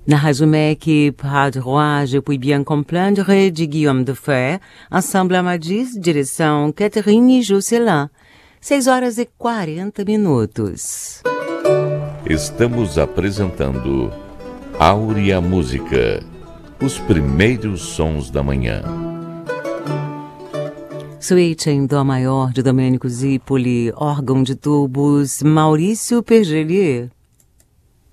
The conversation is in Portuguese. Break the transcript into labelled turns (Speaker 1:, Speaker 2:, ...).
Speaker 1: Na Radio MEC, Rádio Roi, Je puis bien comprendre, de Guillaume Defer, Ensemble Amadis, direção Catherine Jocelyn. 6h40.
Speaker 2: Estamos apresentando Áurea Música, os primeiros sons da manhã.
Speaker 1: Suíte em Dó maior de Domênico Zipoli, órgão de tubos Maurício Pergelier.